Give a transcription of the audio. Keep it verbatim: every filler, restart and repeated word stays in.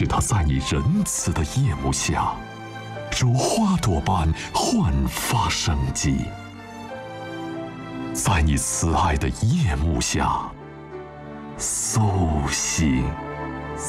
使它在你仁慈的夜幕下，如花朵般焕发生机。在你慈爱的夜幕下苏醒。